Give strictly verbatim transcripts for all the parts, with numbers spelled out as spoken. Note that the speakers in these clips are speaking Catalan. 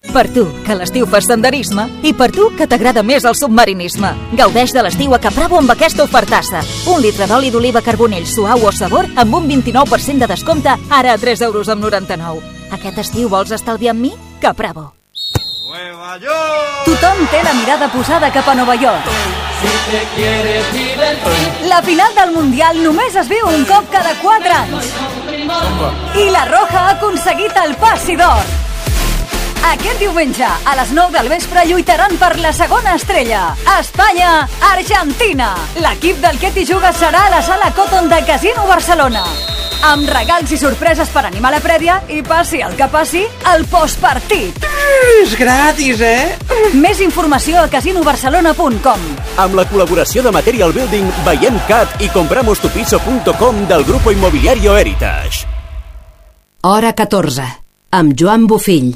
Per tu, que a l'estiu fas senderisme, i per tu, que t'agrada més el submarinisme. Gaudeix de l'estiu a Capravo amb aquesta ofertassa. Un litre d'oli d'oliva carbonell suau o sabor amb un vint-i-nou per cent de descompte, ara a tres euros amb noranta-nou. Aquest estiu vols estalviar amb mi? Capravo. Nueva York! Tothom té la mirada posada cap a Nova York. Si te quieres divertir. La final del Mundial només es viu un cop cada quatre anys. I la Roja ha aconseguit el passi d'or. Aquest diumenge, a les nou del vespre, lluitaran per la segona estrella. Espanya-Argentina. L'equip del Ketty Juga serà a la sala Cotton de Casino Barcelona. Amb regals i sorpreses per animar la prèvia i passi el que passi, el postpartit. És gratis, eh? Més informació a casino barcelona punt com. Amb la col·laboració de Material Building, Veiem Cat i compramos tu piso punto com del Grupo Inmobiliario Heritage. Hora catorze, amb Joan Bofill.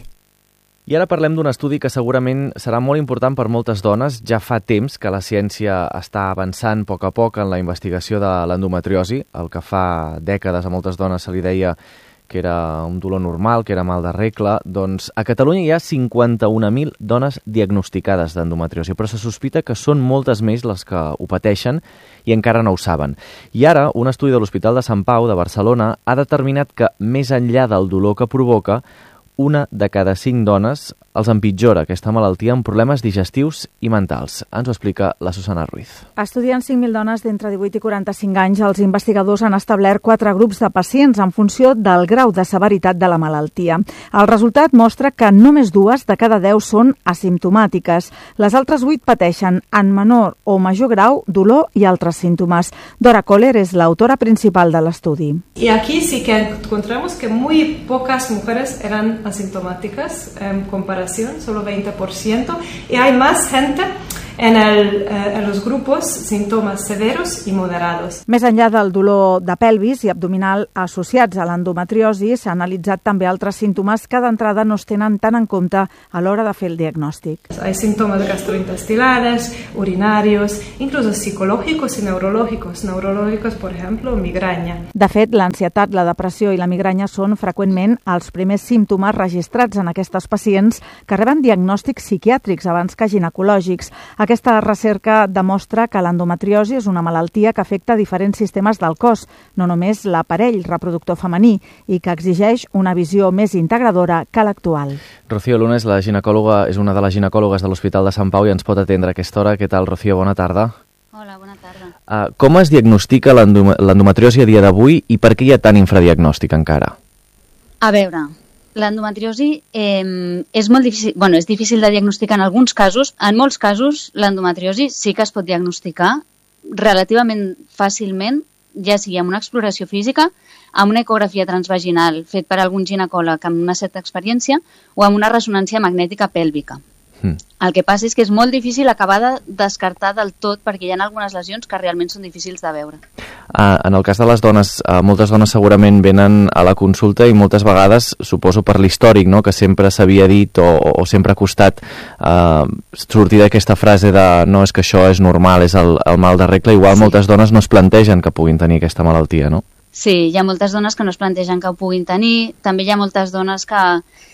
I ara parlem d'un estudi que segurament serà molt important per moltes dones. Ja fa temps que la ciència està avançant a poc a poc en la investigació de l'endometriosi, el que fa dècades a moltes dones se li deia que era un dolor normal, que era mal de regla. Doncs a Catalunya hi ha cinquanta-un mil dones diagnosticades d'endometriosi, però se sospita que són moltes més les que ho pateixen i encara no ho saben. I ara, un estudi de l'Hospital de Sant Pau de Barcelona ha determinat que, més enllà del dolor que provoca, una de cada cinc dones els empitjora aquesta malaltia amb problemes digestius i mentals. Ens ho explica la Susana Ruiz. Estudiant cinc mil dones d'entre divuit i quaranta-cinc anys, els investigadors han establert quatre grups de pacients en funció del grau de severitat de la malaltia. El resultat mostra que només dues de cada deu són asimptomàtiques. Les altres vuit pateixen en menor o major grau dolor i altres símptomes. Dora Kohler és l'autora principal de l'estudi. Y aquí sí que encontramos que muy pocas mujeres eran asintomáticas en comparación, solo veinte por ciento, y hay más gente en, el, eh, en los grupos síntomas severos y moderados. Més enllà del dolor de pelvis i abdominal associats a l'endometriosi, s'ha analitzat també altres símptomes que d'entrada no es tenen tan en compte a l'hora de fer el diagnòstic. Hay síntomas gastrointestinales, urinarios, incluso psicológicos y neurológicos. Neurológicos, por ejemplo, migraña. De fet, l'ansietat, la depressió i la migranya són freqüentment els primers símptomes registrats en aquestes pacients que reben diagnòstics psiquiàtrics abans que ginecològics. Aquesta recerca demostra que l'endometriosi és una malaltia que afecta diferents sistemes del cos, no només l'aparell reproductor femení, i que exigeix una visió més integradora que l'actual. Rocío Lunes, la ginecòloga, és una de les ginecòlogues de l'Hospital de Sant Pau i ens pot atendre a aquesta hora. Què tal, Rocío? Bona tarda. Hola, bona tarda. Uh, com es diagnostica l'endometriosi a dia d'avui i per què hi ha tant infradiagnòstic encara? A veure, l'endometriosi eh, és molt difícil, bueno, és difícil de diagnosticar en alguns casos. En molts casos, l'endometriosi sí que es pot diagnosticar relativament fàcilment, ja sigui amb una exploració física, amb una ecografia transvaginal fet per algun ginecòleg amb una certa experiència o amb una ressonància magnètica pèlvica. Mm. El que passa és que és molt difícil acabar de descartar del tot perquè hi ha algunes lesions que realment són difícils de veure. Uh, en el cas de les dones, uh, moltes dones segurament venen a la consulta i moltes vegades, suposo per l'històric, no?, que sempre s'havia dit o, o sempre ha costat uh, sortir d'aquesta frase de no, és que això és normal, és el, el mal de regla, igual sí. Moltes dones no es plantegen que puguin tenir aquesta malaltia, no? Sí, hi ha moltes dones que no es plantegen que ho puguin tenir, també hi ha moltes dones que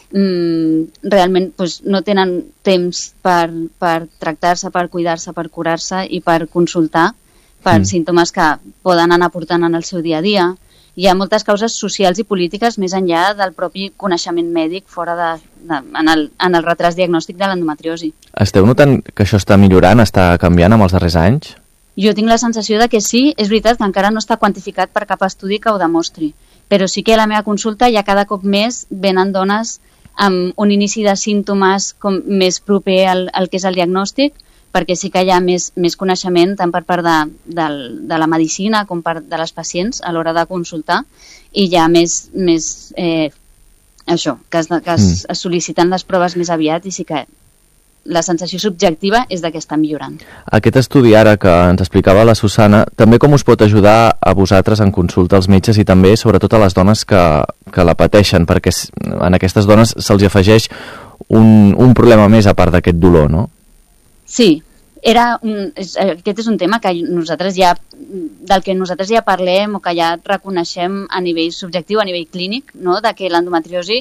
mm, realment pues, no tenen temps per, per tractar-se, per cuidar-se, per curar-se i per consultar per mm. símptomes que poden anar portant en el seu dia a dia. Hi ha moltes causes socials i polítiques més enllà del propi coneixement mèdic fora de, de, en, el, en el retras diagnòstic de l'endometriosi. Esteu notant que això està millorant, està canviant amb els darrers anys? Jo tinc la sensació de que sí, és veritat que encara no està quantificat per cap estudi que ho demostri, però sí que a la meva consulta ja cada cop més venen dones amb un inici de símptomes com més proper al, al que és el diagnòstic, perquè sí que hi ha més, més coneixement tant per part de, de, de la medicina com per de les pacients a l'hora de consultar i hi ha més, més eh, això, que, es, que es, es sol·liciten les proves més aviat i sí que la sensació subjectiva és de que està millorant. Aquest estudi ara que ens explicava la Susana, també com us pot ajudar a vosaltres en consulta als metges i també sobretot a les dones que, que la pateixen, perquè en aquestes dones se'ls afegeix un, un problema més a part d'aquest dolor, no? Sí, era un, és, aquest és un tema que nosaltres ja, del que nosaltres ja parlem o que ja reconeixem a nivell subjectiu, a nivell clínic, no? De que l'endometriosi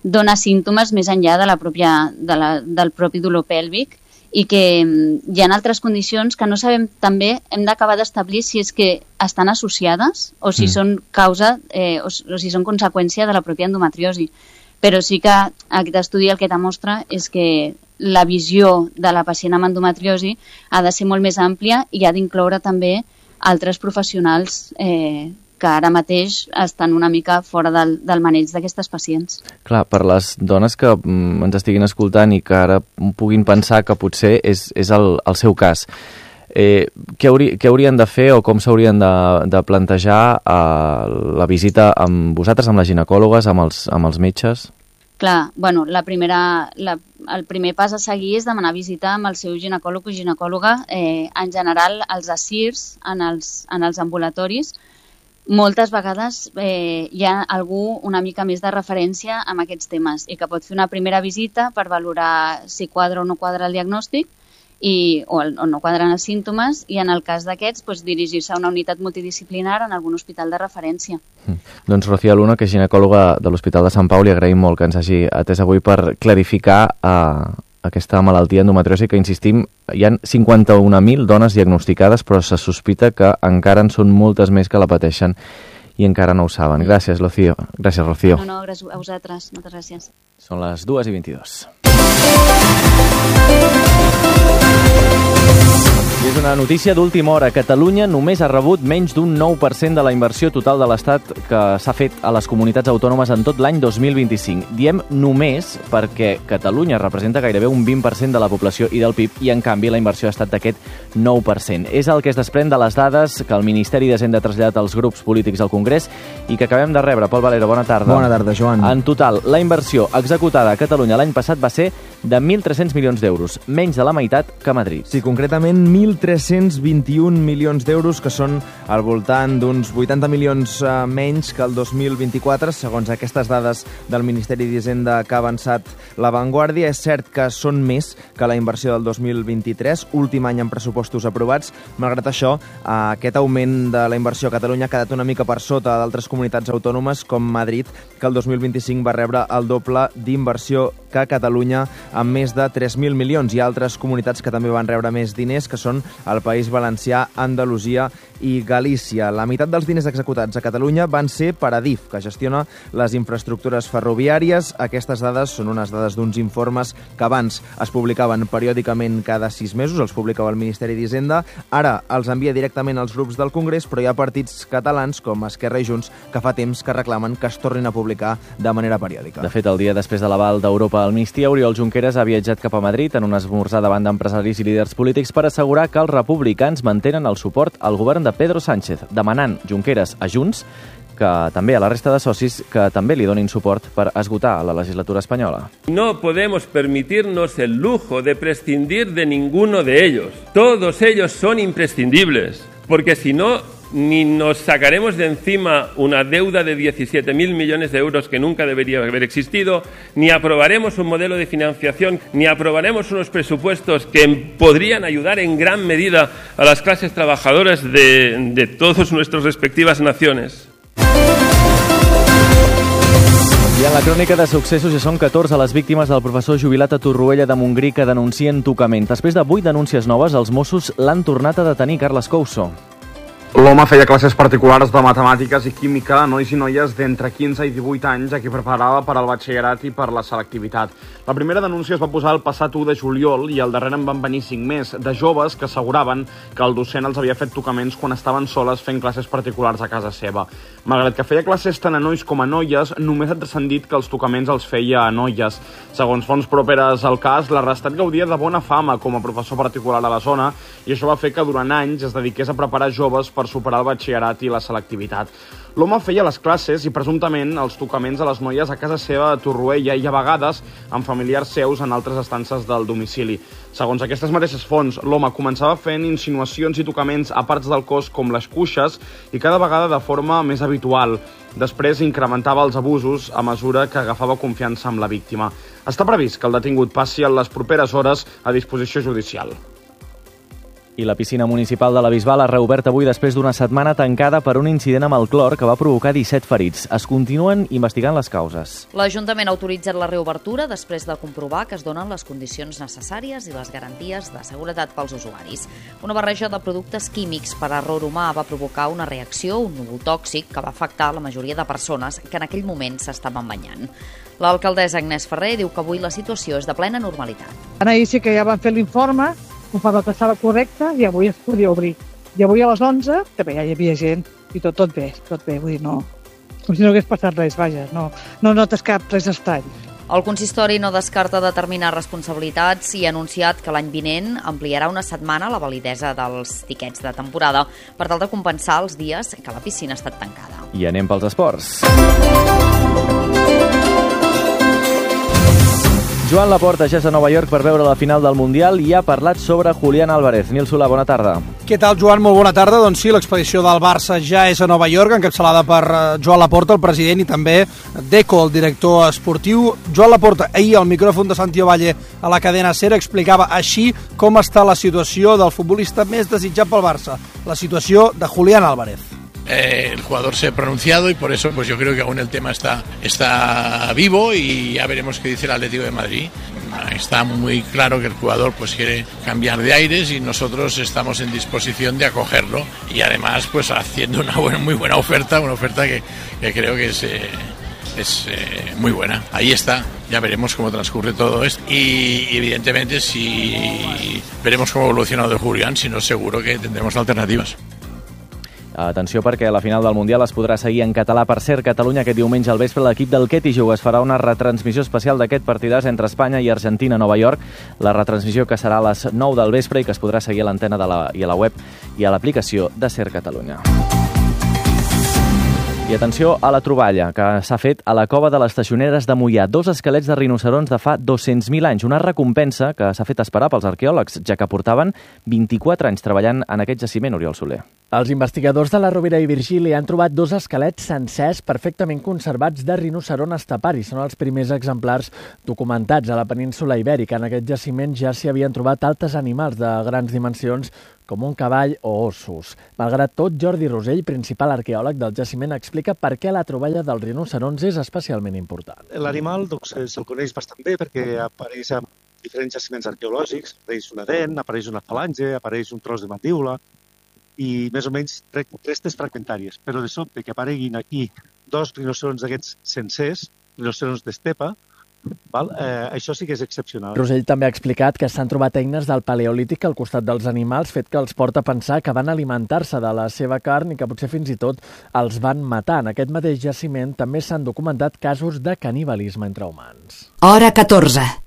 dona símptomes més enllà de la pròpia, de la, del propi dolor pèlvic, i que hi ha altres condicions que no sabem també, hem d'acabar d'establir si és que estan associades o si mm. són causa eh, o, o si són conseqüència de la pròpia endometriosi. Però sí que aquest estudi el que demostra és que la visió de la pacient amb endometriosi ha de ser molt més àmplia i ha d'incloure també altres professionals eh, que ara mateix estan una mica fora del, del maneig d'aquestes pacients. Clar, per les dones que mm, ens estiguin escoltant i que ara puguin pensar que potser és, és el, el seu cas, eh, què, hauri, què haurien de fer o com s'haurien de, de plantejar eh, la visita amb vosaltres, amb les ginecòlogues, amb els, amb els metges? Clar, bueno, la primera, la, el primer pas a seguir és demanar visita amb el seu ginecòleg o ginecòloga. Eh, en general, els A S I Rs en els, en els ambulatoris, moltes vegades eh, hi ha algú una mica més de referència amb aquests temes i que pot fer una primera visita per valorar si quadra o no quadra el diagnòstic i, o, el, o no quadren els símptomes, i en el cas d'aquests doncs, dirigir-se a una unitat multidisciplinar en algun hospital de referència. Mm. Doncs Rocío Luna, que és ginecòloga de l'Hospital de Sant Pau, li agraïm molt que ens hagi atès avui per clarificar eh, aquesta malaltia endometriosi, que insistim, hi ha cinquanta-un mil dones diagnosticades, però se sospita que encara en són moltes més que la pateixen i encara no ho saben. Gràcies, Rocío. Gràcies, Rocío. No, no, gràcies a vosaltres. Moltes gràcies. Són les dues i vint-i-dos. I és una notícia d'última hora. Catalunya només ha rebut menys d'un nou per cent de la inversió total de l'Estat que s'ha fet a les comunitats autònomes en tot l'any dos mil vint-i-cinc. Diem només perquè Catalunya representa gairebé un vint per cent de la població i del P I B, i en canvi la inversió ha estat d'aquest nou per cent. És el que es desprèn de les dades que el Ministeri d'Hisenda ha traslladat als grups polítics al Congrés i que acabem de rebre. Pol Valero, bona tarda. Bona tarda, Joan. En total, la inversió executada a Catalunya l'any passat va ser de mil tres-cents milions d'euros, menys de la meitat que a Madrid. Sí, concretament mil tres-cents vint-i-un milions d'euros, que són al voltant d'uns vuitanta milions eh, menys que el dos mil vint-i-quatre, segons aquestes dades del Ministeri d'Hisenda que ha avançat La Vanguardia. És cert que són més que la inversió del dos mil vint-i-tres, últim any en pressupostos aprovats. Malgrat això, eh, aquest augment de la inversió a Catalunya ha quedat una mica per sota d'altres comunitats autònomes, com Madrid, que el dos mil vint-i-cinc va rebre el doble d'inversió que Catalunya, amb més de tres mil milions, i altres comunitats que també van rebre més diners, que són el País Valencià, Andalusia i Galícia. La meitat dels diners executats a Catalunya van ser per Adif, que gestiona les infraestructures ferroviàries. Aquestes dades són unes dades d'uns informes que abans es publicaven periòdicament cada sis mesos, els publicava el Ministeri d'Hisenda. Ara els envia directament als grups del Congrés, però hi ha partits catalans, com Esquerra i Junts, que fa temps que reclamen que es tornin a publicar de manera periòdica. De fet, el dia després de l'aval d'Europa al Migdia, Oriol Junqueras ha viatjat cap a Madrid en un esmorzar davant d'empresaris i líders polítics per assegurar que els republicans mantenen el suport al govern de Pedro Sánchez, demanant Junqueras a Junts que també a la resta de socis que també li donin suport per esgotar la legislatura espanyola. No podemos permitirnos el lujo de prescindir de ninguno de ellos. Todos ellos son imprescindibles, porque si no, ni nos sacaremos de encima una deuda de diecisiete mil millones de euros que nunca debería haber existido, ni aprobaremos un modelo de financiación, ni aprobaremos unos presupuestos que podrían ayudar en gran medida a las clases trabajadoras de, de todas nuestras respectivas naciones. I en la crònica de successos ja són catorze les víctimes del professor jubilat a Torroella de Montgrí que denuncien tocament. Després de vuit denúncies noves, els Mossos l'han tornat a detenir. Carles Couso. L'home feia classes particulars de matemàtiques i química a nois i noies d'entre quinze i divuit anys a qui preparava per al batxillerat i per la selectivitat. La primera denúncia es va posar el passat u de juliol i al darrere en van venir cinc més, de joves que asseguraven que el docent els havia fet tocaments quan estaven soles fent classes particulars a casa seva. Malgrat que feia classes tant a nois com a noies, només ha transcendit que els tocaments els feia a noies. Segons fonts properes al cas, l'arrestat gaudia de bona fama com a professor particular a la zona i això va fer que durant anys es dediqués a preparar joves per superar el batxillerat i la selectivitat. L'home feia les classes i presumptament els tocaments a les noies a casa seva a Torroella i a vegades amb familiars seus en altres estances del domicili. Segons aquestes mateixes fonts, l'home començava fent insinuacions i tocaments a parts del cos com les cuixes i cada vegada de forma més habitual. Després incrementava els abusos a mesura que agafava confiança amb la víctima. Està previst que el detingut passi en les properes hores a disposició judicial. I la piscina municipal de la Bisbal ha reobert avui després d'una setmana tancada per un incident amb el clor que va provocar disset ferits. Es continuen investigant les causes. L'Ajuntament ha autoritzat la reobertura després de comprovar que es donen les condicions necessàries i les garanties de seguretat pels usuaris. Una barreja de productes químics per error humà va provocar una reacció, un núvol tòxic, que va afectar la majoria de persones que en aquell moment s'estaven banyant. L'alcaldessa Agnès Ferrer diu que avui la situació és de plena normalitat. Ahir sí que ja van fer l'informe, conforme que estava correcte, i avui es podia obrir. I avui a les onze també ja hi havia gent i tot, tot bé, tot bé, vull dir, no, com si no hagués passat res, vaja, no, no notes cap res estrany. El consistori no descarta determinar responsabilitats i ha anunciat que l'any vinent ampliarà una setmana la validesa dels tiquets de temporada per tal de compensar els dies que la piscina ha estat tancada. I anem pels esports. Joan Laporta ja és a Nova York per veure la final del Mundial i ha parlat sobre Julián Álvarez. Nil Solà, bona tarda. Què tal, Joan? Molt bona tarda. Doncs sí, l'expedició del Barça ja és a Nova York, encapçalada per Joan Laporta, el president, i també Deco, el director esportiu. Joan Laporta, ahir al micròfon de Santi Ovalle a la cadena SER explicava així com està la situació del futbolista més desitjat pel Barça, la situació de Julián Álvarez. Eh, el jugador se ha pronunciado y por eso pues yo creo que aún el tema está, está vivo y ya veremos qué dice el Atlético de Madrid. Está muy claro que el jugador pues quiere cambiar de aires y nosotros estamos en disposición de acogerlo y además pues haciendo una buena, muy buena oferta, una oferta que, que creo que es... Eh, es eh, muy buena. Ahí está, ya veremos cómo transcurre todo esto y evidentemente si veremos cómo evoluciona de Julián, si no seguro que tendremos alternativas. Atenció perquè la final del Mundial es podrà seguir en català per SER Catalunya aquest diumenge al vespre. L'equip del Ketty es farà una retransmissió especial d'aquest partidàs entre Espanya i Argentina a Nova York. La retransmissió que serà a les nou del vespre i que es podrà seguir a l'antena de la, i a la web i a l'aplicació de SER Catalunya. I atenció a la troballa que s'ha fet a la cova de les Teixoneres de Moià. Dos esquelets de rinocerons de fa dos-cents mil anys. Una recompensa que s'ha fet esperar pels arqueòlegs, ja que portaven vint-i-quatre anys treballant en aquest jaciment, Oriol Soler. Els investigadors de la Rovira i Virgili han trobat dos esquelets sencers perfectament conservats de rinoceron estepari. Són els primers exemplars documentats a la península Ibèrica. En aquest jaciment ja s'hi havien trobat altres animals de grans dimensions, com un cavall o ossos. Malgrat tot, Jordi Rosell, principal arqueòleg del jaciment, explica per què la troballa dels rinocerons és especialment important. L'animal doncs, se'l coneix bastant bé perquè apareix en diferents jaciments arqueològics, apareix una dent, apareix una falange, apareix un tros de mandíbula i més o menys restes fragmentàries. Però de sobte que apareguin aquí dos rinocerons d'aquests sencers, rinocerons d'estepa, Val? Eh, això sí que és excepcional. Rosell també ha explicat que s'han trobat eines del paleolític al costat dels animals, fet que els porta a pensar que van alimentar-se de la seva carn i que potser fins i tot els van matar. En aquest mateix jaciment també s'han documentat casos de canibalisme entre humans. Hora catorze.